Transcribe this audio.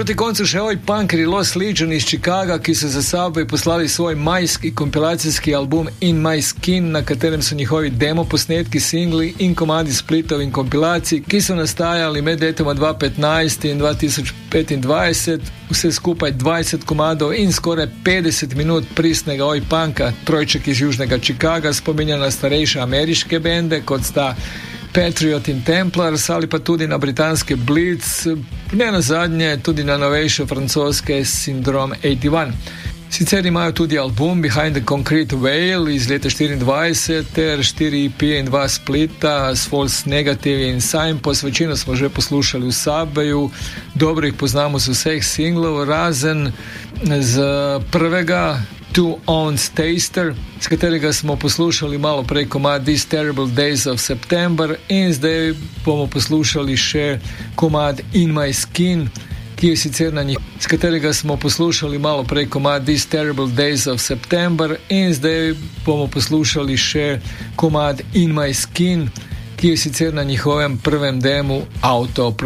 proti koncu še Oi Punkeri Lost Legion iz Chicaga, ki so za sabo poslali svoj majski kompilacijski album In My Skin, na katerem so njihovi demo posnetki, singli in komadi splitov in kompilacij, ki so nastajali med letoma 2015 in 2025, vse skupaj 20 komadov in skoraj 50 minut pristnega Oi Punka. Trojček iz južnega Chicaga spominja na starejše ameriške bende, kot sta Patriot in Templars, ali pa tudi na britanske Blitz, ne nazadnje tudi na novejše francoske Syndrome 81. Sicer imajo tudi album Behind the Concrete Veil iz leta 24 ter 4 EP in 2 splita s False Negative in Signpost. Večino smo že poslušali v Subwayu, dobro jih poznamo z vseh singlov, razen z prvega Two Ounce Taster, s katerega smo poslušali malo prej komad These Terrible Days of September, in zdaj bomo poslušali še komad In My Skin, ki je sicer na njih, s katerega smo poslušali malo prej komad These Terrible Days of September, in zdaj bomo poslušali še komad In My Skin, ki je sicer na njihovem prvem demu Auto